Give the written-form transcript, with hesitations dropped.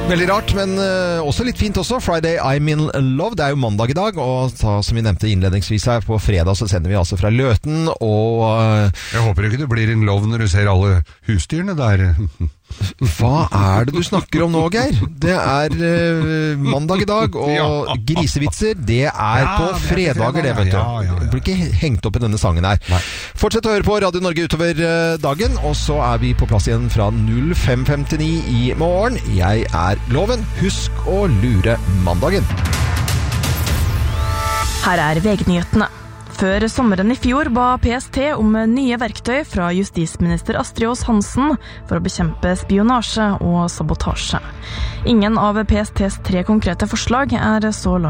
Veldig rart, men også litt fint også. Friday I'm in love. Det er jo mandag i dag, og som vi nevnte innledningsvis her, på fredag så sender vi altså fra Løten, og Jeg håper ikke du blir in love når du ser alle husdyrene der. Hva er det du snakker om nå, Geir? Det er mandag i dag, og grisevitser, det er på fredager, det, vet du. Du blir ikke hengt opp i denne sangen her. Nei. Fortsett å høre på Radio Norge utover dagen, og så er vi på plass igjen fra 05:59 i morgen. Jeg er Loven. Husk å lure mandagen. Her er VG-nyhetene. Før sommeren i fjor ba PST om nye verktøy fra justisminister Astrid Aas-Hansen for å bekjempe spionasje og sabotasje. Ingen av PSTs 3 konkrete forslag er så langt